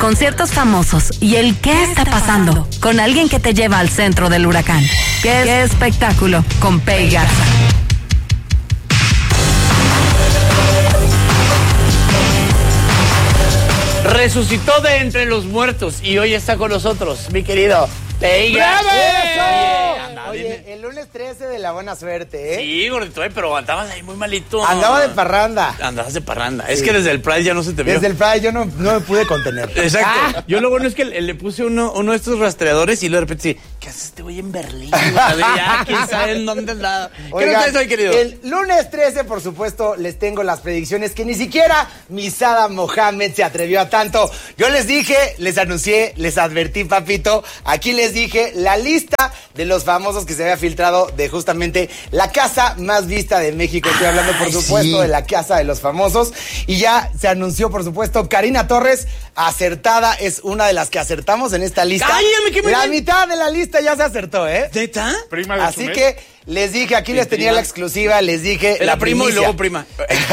conciertos famosos y el qué está pasando con alguien que te lleva al centro del huracán. ¡Qué espectáculo! Con Pei Garza. Resucitó de entre los muertos y hoy está con nosotros, mi querido Pei Garza. Oye, el lunes 13 de la buena suerte, ¿eh? Sí, gordito, pero andabas ahí muy malito. Andaba de parranda. Andabas de parranda. Sí. Es Sí. que desde el Pride ya no se te vio. Desde el Pride yo no me pude contener. Exacto. Yo lo bueno es que le puse uno de estos rastreadores y luego de repente sí, ¿qué hace este güey en Berlín? Ya, quién sabe en dónde anda. ¿Qué nos traes hoy, querido? El lunes 13, por supuesto, les tengo las predicciones que ni siquiera Misada Mohamed se atrevió a tanto. Yo les dije, les anuncié, les advertí, papito. Aquí les dije la lista de los famosos que se había filtrado de justamente la casa más vista de México. Estoy hablando, por supuesto, de la casa de los famosos. Y ya se anunció, por supuesto, Karina Torres, acertada, es una de las que acertamos en esta lista. ¡Cállame, qué La bien! mitad de la lista ya se acertó, ¿eh? ¿Neta? Prima de Así Chumel. que les dije, aquí les tenía prima. la exclusiva, les dije Era la primo y primicia. luego prima.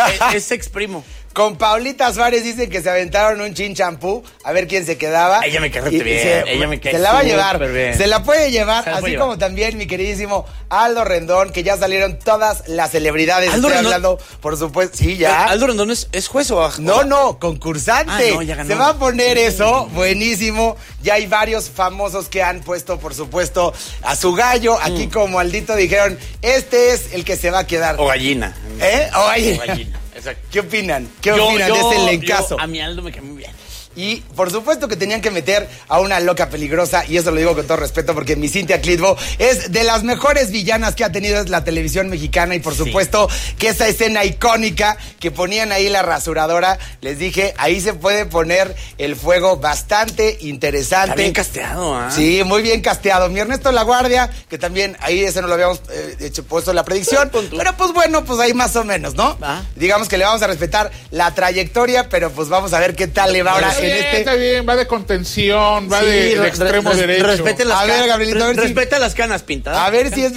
Es ex primo. Con Paulita Suárez dicen que se aventaron un chin champú, a ver quién se quedaba. Ella me cae Y bien, ella me cae Se la va a llevar, súper bien. se la puede llevar, Se la así puede como llevar. también mi queridísimo Aldo Rendón, que ya salieron todas las celebridades. Aldo Estoy Rendón. hablando, por supuesto, sí, ya. ¿Aldo Rendón es juez o No, concursante. Ah, no, ya ganó. Se va a poner eso, buenísimo. Ya hay varios famosos que han puesto, por supuesto, a su gallo. Aquí como Aldito dijeron, este es el que se va a quedar. O gallina. ¿Eh? O gallina. O gallina, exacto. ¿Qué opinan? ¿Qué opinan de ese elencazo? A mi Aldo me cae muy bien. Y por supuesto que tenían que meter a una loca peligrosa, y eso lo digo con todo respeto porque mi Cintia Clitbo es de las mejores villanas que ha tenido la televisión mexicana, y por supuesto que esa escena icónica que ponían ahí la rasuradora, les dije, ahí se puede poner el fuego bastante interesante. Está bien casteado, ¿ah? Sí, muy bien casteado. Mi Ernesto La Guardia, que también ahí ese no lo habíamos puesto la predicción, pero pues bueno, pues ahí más o menos, ¿no? ¿Ah? Digamos que le vamos a respetar la trayectoria, pero pues vamos a ver qué tal le va ahora Está bien, va de contención, va Sí, de extremo derecho. Respete las A ver, Gabrielito, a ver si- respeta las canas pintadas. A ver si es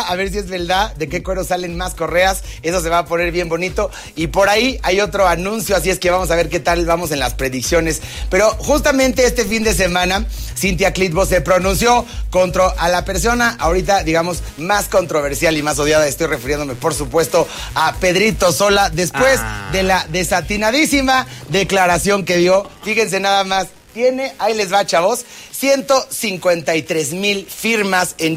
verdad, de qué cuero salen más correas. Eso se va a poner bien bonito. Y por ahí hay otro anuncio, así es que vamos a ver qué tal vamos en las predicciones. Pero justamente este fin de semana, Cintia Clitbo se pronunció contra a la persona ahorita, digamos, más controversial y más odiada. Estoy refiriéndome, por supuesto, a Pedrito Sola, después de la desatinadísima declaración que dio. Fíjense nada más. Ahí les va, chavos, 153,000 firmas en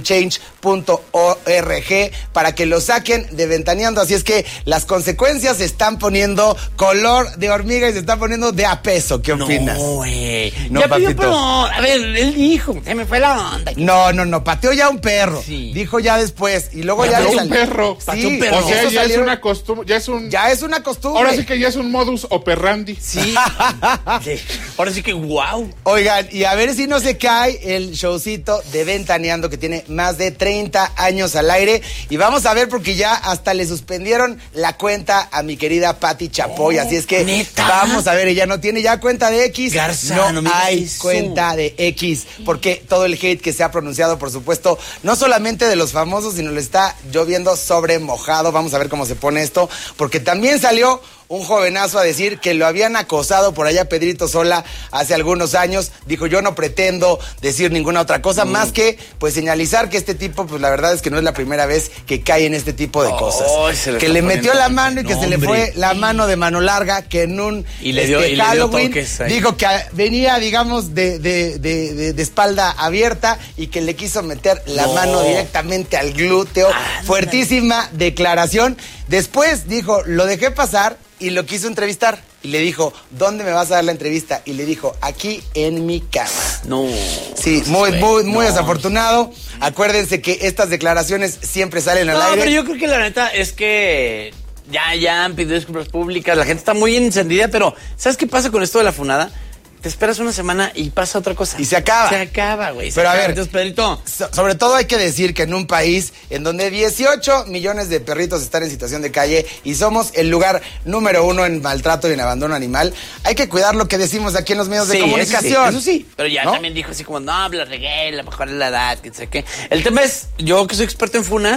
change.org para que lo saquen de Ventaneando. Así es que las consecuencias se están poniendo color de hormiga y se están poniendo de a peso. ¿Qué opinas? No, güey. No, Ya pidió papito. perdón. A ver, él dijo, se me fue la onda. No, pateó ya un perro. Sí. Dijo ya después y luego ya Pateó le un salió. perro. Pateó un Sí, perro. O sea, eso ya es salieron- una costumbre, Ya es una costumbre. ahora sí que ya es un modus operandi. Sí. Sí. Ahora sí que wow. Oigan, y a ver si no se cae el showcito de Ventaneando, que tiene más de 30 años al aire. Y vamos a ver, porque ya hasta le suspendieron la cuenta a mi querida Pati Chapoy. Así es que ¿neta? vamos a ver, ella no tiene ya cuenta de X. Garza, no me digas hay eso. cuenta de X. Porque todo el hate que se ha pronunciado, por supuesto, no solamente de los famosos, sino le está lloviendo sobre mojado. Vamos a ver cómo se pone esto. Porque también salió un jovenazo a decir que lo habían acosado por allá Pedrito Sola hace algunos años. Dijo, yo no pretendo decir ninguna otra cosa más que pues señalizar que este tipo, pues la verdad es que no es la primera vez que cae en este tipo de cosas. Se le Que está le metió poniendo la mano y que no, se le hombre. fue la mano de mano larga, que en un Y le dio Halloween toques ahí. dijo que venía, digamos, de espalda abierta y que le quiso meter la mano directamente al glúteo. Fuertísima declaración. Después dijo, lo dejé pasar y lo quiso entrevistar. Y le dijo, ¿dónde me vas a dar la entrevista? Y le dijo, aquí en mi cama. No. Sí, muy desafortunado. Acuérdense que estas declaraciones siempre salen al No, aire. pero yo creo que la neta es que ya han pedido disculpas públicas, la gente está muy encendida, pero ¿sabes qué pasa con esto de la funada? Te esperas una semana y pasa otra cosa. Y se acaba. Se acaba, güey. Pero a ver, Entonces, Pedrito, Sobre todo hay que decir que en un país en donde 18 millones de perritos están en situación de calle y somos el lugar número 1 en maltrato y en abandono animal, hay que cuidar lo que decimos aquí en los medios de comunicación. Eso sí. Pero ya ¿no? también dijo así como, no, la regué, la mejor es la edad, que sé qué. El tema es, yo que soy experto en funas,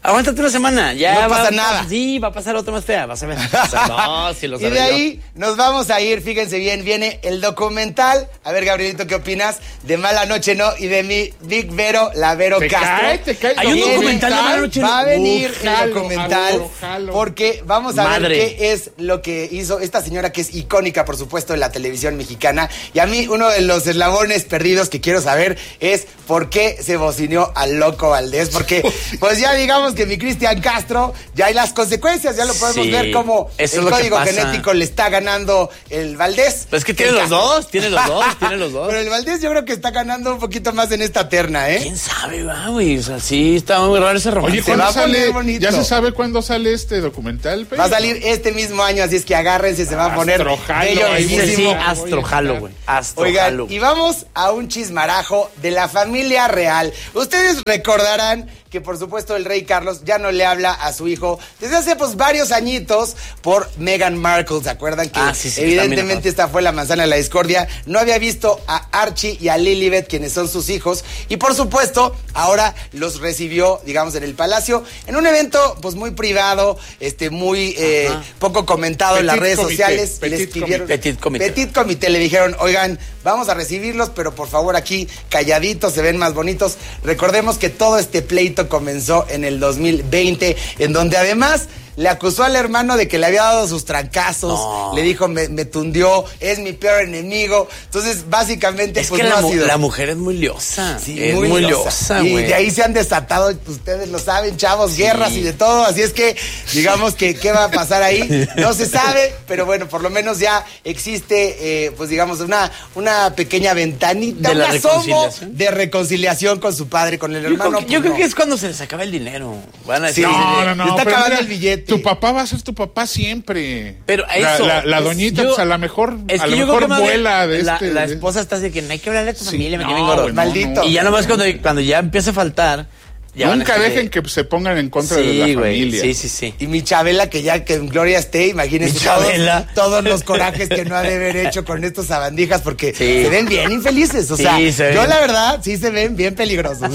Aguántate una semana. Ya No pasa nada. Sí, va a pasar otra más fea. Vas a ver. O sea, no, si lo Y sabía de yo. ahí nos vamos a ir, fíjense bien, viene el documental. A ver, Gabrielito, ¿qué opinas? De Mala Noche No y de mi Big Vero, la Vero Te Castro. cae, te cae. Hay un Viene- documental de Mala Noche No. Va a venir el Jalo, documental jalo. porque vamos a Madre. ver qué es lo que hizo esta señora que es icónica, por supuesto, de la televisión mexicana. Y a mí uno de los eslabones perdidos que quiero saber es por qué se bocineó al Loco Valdés. Porque pues ya digamos que mi Cristian Castro, ya hay las consecuencias, ya lo podemos Sí, ver como eso es el lo que código pasa. genético le está ganando el Valdés. Pues es que tiene El los Castro. dos, tiene los dos. Pero el Valdés yo creo que está ganando un poquito más en esta terna, ¿eh? ¿Quién sabe, va, güey? O sea, sí, está muy raro ese romance. Oye, Se va ¿cuándo a poner sale? bonito. ¿Ya se sabe cuándo sale este documental? Va a salir este mismo año, así es que agárrense, se va a poner Astrojalo, bello, ahí Sí, bellísimo. sí, astrojalo, güey. Astrojalo. Oigan, y vamos a un chismarajo de la familia real. Ustedes recordarán que, por supuesto, el rey Carlos ya no le habla a su hijo desde hace pues varios añitos por Meghan Markle. ¿Se acuerdan que Sí, que evidentemente también, esta fue la manzana de la discordia? No había visto a Archie y a Lilibet, quienes son sus hijos, y por supuesto ahora los recibió, digamos, en el palacio en un evento pues muy privado, muy poco comentado en las Petit redes comité, sociales. petit Les pidieron Petit comité. Petit comité, le dijeron, oigan, vamos a recibirlos, pero por favor aquí calladitos, se ven más bonitos. Recordemos que todo este pleito comenzó en el 2020, en donde además le acusó al hermano de que le había dado sus trancazos, No. le dijo, me tundió, es mi peor enemigo. Entonces, básicamente, Es pues que no ha sido. la mujer es muy liosa. Sí, es muy liosa, y güey. de ahí se han desatado, ustedes lo saben, chavos, guerras y de todo. Así es que, digamos que, ¿qué va a pasar ahí? No se sabe, pero bueno, por lo menos ya existe, pues digamos, una pequeña ventanita, ¿De la un asomo reconciliación? de reconciliación con su padre, con el Yo hermano. creo, yo pues, creo no. que es cuando se les acaba el dinero. Van a decir. Sí. No. Está pero acabando mira, el billete. Tu papá va a ser tu papá siempre. Pero La- eso. La doñita, yo- pues a lo mejor, Es a que lo yo creo mejor que más vuela de la, este. la de- esposa está así que no hay que hablarle a tu Sí, familia, me no, tienen gordo. güey, Maldito. Y ya nomás cuando ya empieza a faltar. Ya van a Nunca estar dejen que se pongan en contra de la Sí, güey. familia. Sí. Y mi Chabela, que ya que en Gloria esté, imagínense Mi Chabela. todos los corajes que no ha de haber hecho con estos sabandijas, porque Sí. se ven bien infelices. O Sí, sea, se yo ven. la verdad sí se ven bien peligrosos.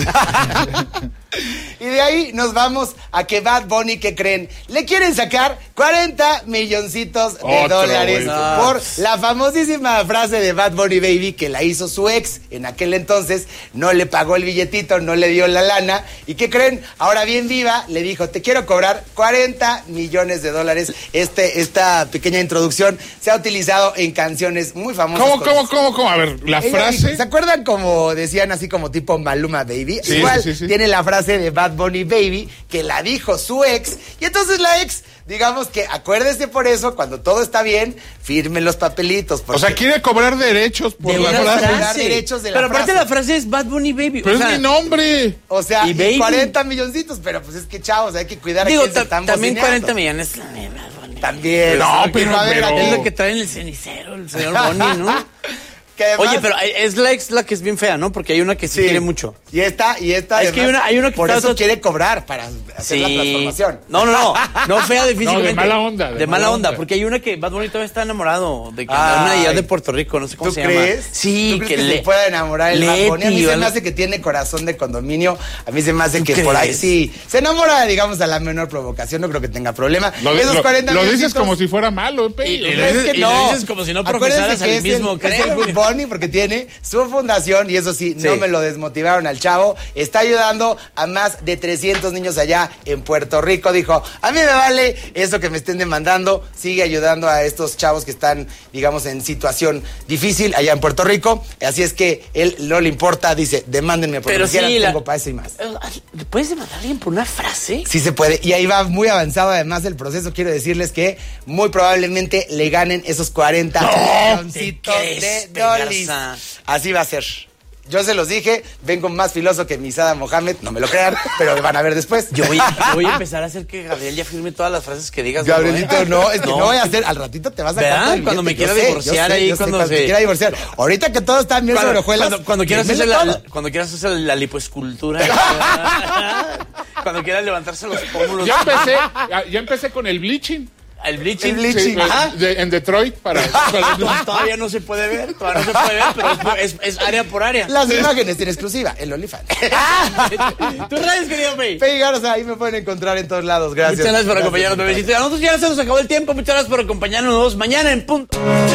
Y de ahí nos vamos a que Bad Bunny, ¿qué creen? Le quieren sacar 40 milloncitos de Otro, dólares güey. por la famosísima frase de Bad Bunny Baby que la hizo su ex en aquel entonces. No le pagó el billetito, no le dio la lana. ¿Y qué creen? Ahora bien viva, le dijo, te quiero cobrar 40 millones de dólares. Esta pequeña introducción se ha utilizado en canciones muy famosas. ¿Cómo? A ver, la Ella frase. dijo, ¿se acuerdan como decían así como tipo Maluma Baby? Sí, Igual sí. tiene la frase de Bad Bunny Baby que la dijo su ex y entonces la ex, digamos que acuérdese por eso, cuando todo está bien, firme los papelitos. O sea, quiere cobrar derechos por De la una frase. frase. derechos de la Pero aparte frase. la frase es Bad Bunny Baby. Pero o sea, es mi nombre. O sea, Y y Baby. 40 milloncitos, pero pues es que chavos, hay que cuidar digo, a quien se están también bocineando. 40 millones. la de Bad Bunny. También. No, Hay que pero- saber a pero- qué- Es lo que trae en el cenicero el señor Bonnie, ¿no? que además- Oye, pero es la ex la que es bien fea, ¿no? Porque hay una que sí quiere mucho. Y esta Es que además, hay una que por está eso otro- quiere cobrar para hacer la transformación. No fea de físicamente. mala onda, De mala onda, porque hay una que Bad Bunny todavía está enamorado de que Ay. una de allá de Puerto Rico, no sé cómo ¿Tú se crees? llama. Sí, ¿Tú crees que se pueda enamorar el Bad Bunny? A mí se me hace que tiene corazón de condominio. A mí se me hace ¿Tú que por ahí crees? sí. Se enamora, digamos, a la menor provocación. No creo que tenga problema. Lo Esos 40 dices milloncitos, como si fuera malo, Pe. Y ¿crees lo dices- que y lo dices como si no Acuérdense profesaras que al es mismo es el credo. Bad Bunny porque tiene su fundación y eso sí, Sí. no me lo desmotivaron al chavo. Está ayudando a más de 300 niños allá en Puerto Rico. Dijo, a mí me vale eso que me estén demandando. Sigue ayudando a estos chavos que están, digamos, en situación difícil allá en Puerto Rico. Así es que él no le importa, dice, demándenme por lo Pero que quieran, sí, tengo para eso y más. ¿Le puedes demandar a alguien por una frase? Sí se puede. Y ahí va muy avanzado además el proceso. Quiero decirles que muy probablemente le ganen esos 40 milloncitos ¿te de crees, dólares. Garza? Así va a ser. Yo se los dije, vengo más filoso que Misada Mohamed, no me lo crean, pero lo van a ver después. Yo voy a empezar a hacer que Gabriel ya firme todas las frases que digas. Gabrielito, no, es que no voy a sí. hacer, al ratito te vas a ¿Verdad? cortar el Cuando me billete. quiera Yo sé, divorciar yo sé, ahí, yo sé, cuando cuando se- te quiera divorciar. Ahorita que todos están bien sobre hojuelas. Cuando quieras hacer dímelo todo. cuando quieras hacer la lipoescultura. Cuando quieras levantarse los pómulos. Ya empecé con el bleaching. El bleaching. El bleaching. Sí, Ajá. en Detroit para Todavía no se puede ver, pero es área por área. Las imágenes en exclusiva, el OnlyFans. Tus redes, querido Pei. Pei Garza, ahí me pueden encontrar en todos lados. Gracias. Muchas gracias por acompañarnos, bebecito. A nosotros ya se nos acabó el tiempo. Muchas gracias por acompañarnos mañana en punto.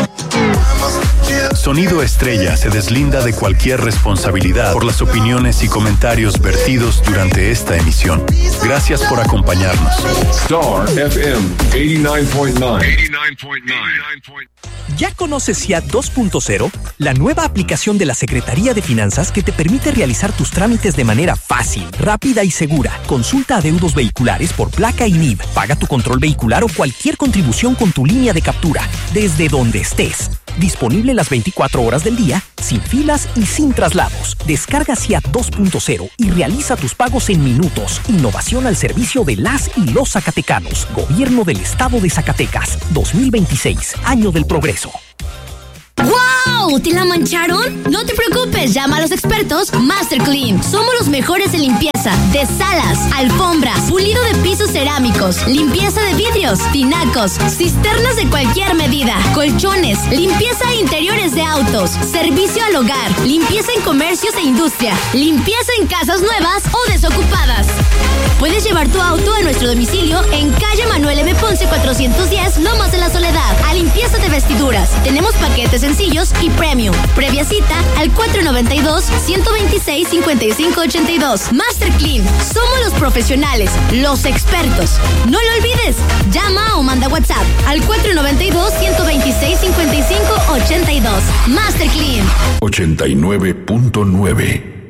Sonido Estrella se deslinda de cualquier responsabilidad por las opiniones y comentarios vertidos durante esta emisión. Gracias por acompañarnos. Star FM 89.9. ¿Ya conoces SIAT 2.0? La nueva aplicación de la Secretaría de Finanzas que te permite realizar tus trámites de manera fácil, rápida y segura. Consulta adeudos vehiculares por placa y NIV. Paga tu control vehicular o cualquier contribución con tu línea de captura, desde donde estés. Disponible las 24 horas del día, sin filas y sin traslados. Descarga SIAT 2.0 y realiza tus pagos en minutos. Innovación al servicio de las y los zacatecanos. Gobierno del Estado de Zacatecas. 2026, Año del Progreso. ¡Wow! ¿Te la mancharon? No te preocupes, llama a los expertos Master Clean. Somos los mejores en limpieza de salas, alfombras, pulido de pisos cerámicos, limpieza de vidrios, tinacos, cisternas de cualquier medida, colchones, limpieza de interiores de autos, servicio al hogar, limpieza en comercios e industria, limpieza en casas nuevas o desocupadas. Puedes llevar tu auto a nuestro domicilio en calle Manuel M. Ponce 410, Lomas de la Soledad, a limpieza de vestiduras. Tenemos paquetes sencillos y premium. Previa cita al 492-126-5582. Master Clean. Somos los profesionales, los expertos. No lo olvides. Llama o manda WhatsApp al 492-126-5582. Master Clean. 89.9.